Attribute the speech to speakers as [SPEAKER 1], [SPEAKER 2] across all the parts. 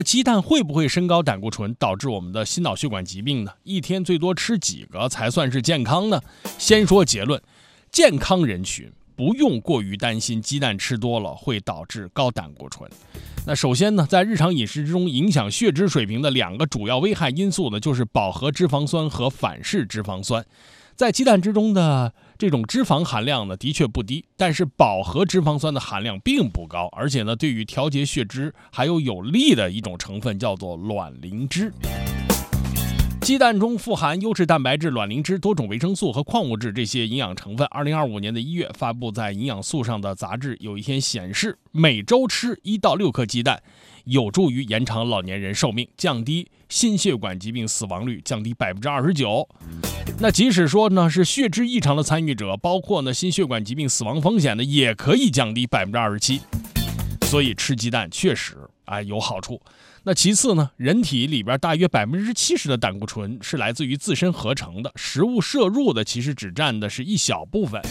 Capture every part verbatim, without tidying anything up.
[SPEAKER 1] 鸡蛋会不会升高胆固醇，导致我们的心脑血管疾病呢？一天最多吃几个才算是健康呢？先说结论，健康人群不用过于担心鸡蛋吃多了会导致高胆固醇。那首先呢，在日常饮食之中影响血脂水平的两个主要危害因素呢，就是饱和脂肪酸和反式脂肪酸。在鸡蛋之中的这种脂肪含量呢，的确不低，但是饱和脂肪酸的含量并不高，而且呢，对于调节血脂还有有利的一种成分叫做卵磷脂。鸡蛋中富含优质蛋白质、卵磷脂、多种维生素和矿物质这些营养成分。二零二五年的一月发布在营养素上的杂志有一篇显示，每周吃一到六颗鸡蛋，有助于延长老年人寿命，降低心血管疾病死亡率，降低百分之二十九。那即使说呢是血脂异常的参与者，包括呢心血管疾病死亡风险呢，也可以降低百分之二十七。所以吃鸡蛋确实哎有好处。那其次呢，人体里边大约百分之七十的胆固醇是来自于自身合成的，食物摄入的其实只占的是一小部分。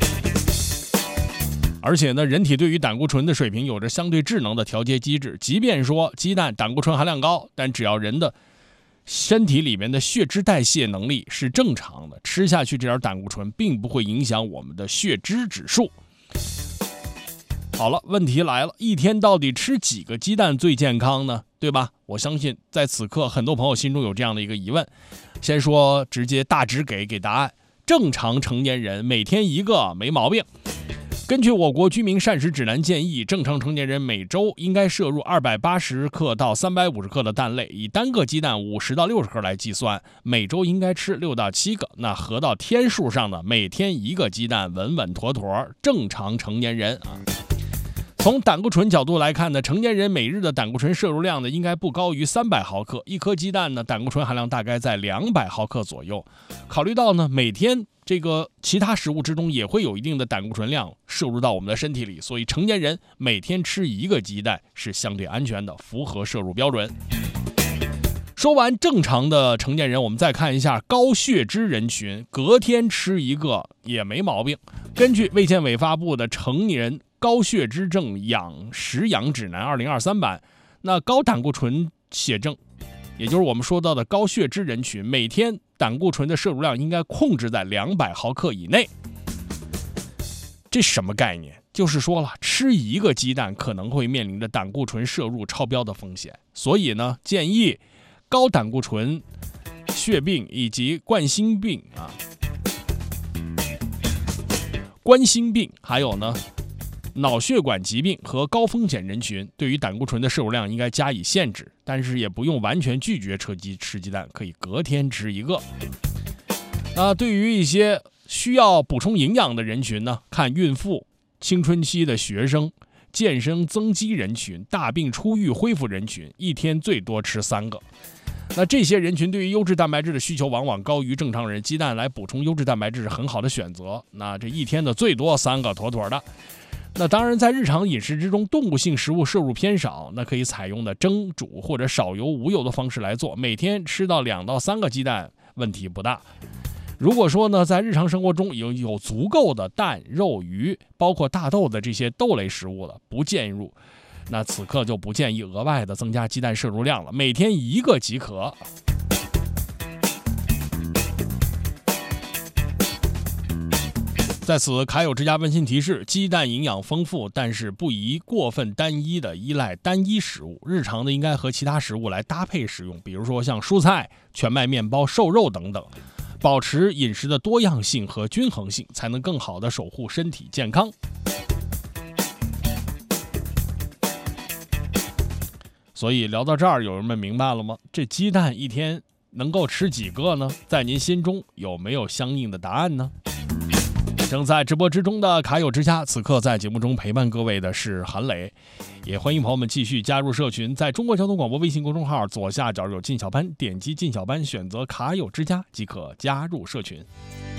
[SPEAKER 1] 而且呢，人体对于胆固醇的水平有着相对智能的调节机制，即便说鸡蛋胆固醇含量高，但只要人的身体里面的血脂代谢能力是正常的，吃下去这点胆固醇并不会影响我们的血脂指数。好了，问题来了，一天到底吃几个鸡蛋最健康呢？对吧？我相信在此刻很多朋友心中有这样的一个疑问。先说直接大致给给答案，正常成年人每天一个没毛病。根据我国居民膳食指南建议，正常成年人每周应该摄入二百八十克到三百五十克的蛋类，以单个鸡蛋五十到六十克来计算，每周应该吃六到七个。那合到天数上呢，每天一个鸡蛋稳稳妥妥，正常成年人啊。从胆固醇角度来看呢，成年人每日的胆固醇摄入量呢，应该不高于三百毫克，一颗鸡蛋呢，胆固醇含量大概在两百毫克左右。考虑到呢，每天这个其他食物之中也会有一定的胆固醇量摄入到我们的身体里，所以成年人每天吃一个鸡蛋是相对安全的，符合摄入标准。说完正常的成年人，我们再看一下高血脂人群，隔天吃一个也没毛病。根据卫健委发布的成年高血脂症养食养指南二零二三版，那高胆固醇血症，也就是我们说到的高血脂人群，每天胆固醇的摄入量应该控制在两百毫克以内。这什么概念？就是说了，吃一个鸡蛋可能会面临着胆固醇摄入超标的风险，所以呢，建议高胆固醇血病以及冠心病啊、冠心病，还有呢脑血管疾病和高风险人群，对于胆固醇的摄入量应该加以限制，但是也不用完全拒绝吃鸡吃鸡蛋，可以隔天吃一个。那对于一些需要补充营养的人群呢，看孕妇、青春期的学生、健身增肌人群、大病初愈恢复人群，一天最多吃三个。那这些人群对于优质蛋白质的需求往往高于正常人，鸡蛋来补充优质蛋白质是很好的选择。那这一天的最多三个妥妥的。那当然，在日常饮食之中，动物性食物摄入偏少，那可以采用的蒸、煮或者少油、无油的方式来做，每天吃到两到三个鸡蛋，问题不大。如果说呢，在日常生活中有有足够的蛋、肉、鱼，包括大豆的这些豆类食物了，不建议入。那此刻就不建议额外的增加鸡蛋摄入量了，每天一个即可。在此，卡友之家温馨提示：鸡蛋营养丰富，但是不宜过分单一的依赖单一食物，日常的应该和其他食物来搭配食用，比如说像蔬菜、全麦面包、瘦肉等等，保持饮食的多样性和均衡性，才能更好的守护身体健康。所以聊到这儿，有人们明白了吗？这鸡蛋一天能够吃几个呢？在您心中有没有相应的答案呢？正在直播之中的卡友之家，此刻在节目中陪伴各位的是韩磊，也欢迎朋友们继续加入社群，在中国交通广播微信公众号左下角有进小班，点击进小班，选择卡友之家即可加入社群。